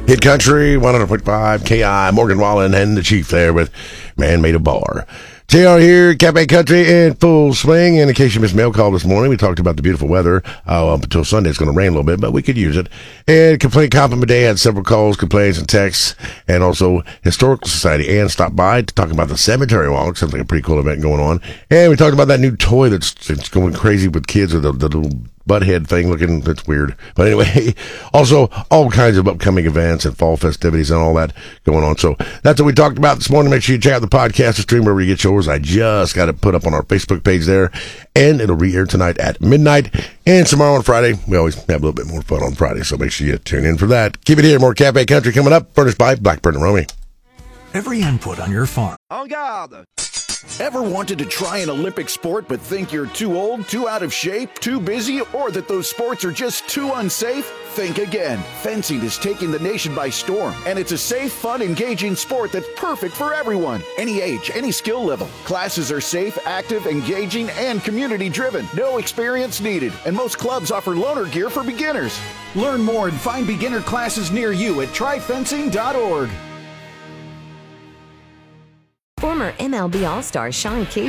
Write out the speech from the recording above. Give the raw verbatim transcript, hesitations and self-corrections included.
Hit Country, one hundred point five K I, Morgan Wallen and the Chief there with Man Made a Bar. J R here, Cafe Country in full swing. And in case you missed mail call this morning, we talked about the beautiful weather. Uh, up until Sunday, it's going to rain a little bit, but we could use it. And Complaint Compliment Day had several calls, complaints, and texts. And also, Historical Society. Ann stopped by to talk about the cemetery walk. Sounds like a pretty cool event going on. And we talked about that new toy that's it's going crazy with kids with the, the little butthead thing looking, that's weird. But anyway, also all kinds of upcoming events and fall festivities and all that going on. So that's what we talked about this morning. Make sure you check out the podcast or stream wherever you get yours. I just got it put up on our Facebook page there, and it'll re-air tonight at midnight. And tomorrow on Friday, we always have a little bit more fun on Friday, so make sure you tune in for that. Keep it here. More Cafe Country coming up, furnished by Blackburn and Romy. Every input on your farm. En garde! Ever wanted to try an Olympic sport but think you're too old, too out of shape, too busy, or that those sports are just too unsafe? Think again. Fencing is taking the nation by storm, and it's a safe, fun, engaging sport that's perfect for everyone. Any age, any skill level. Classes are safe, active, engaging, and community-driven. No experience needed, and most clubs offer loaner gear for beginners. Learn more and find beginner classes near you at try fencing dot org. Former M L B All-Star Sean Key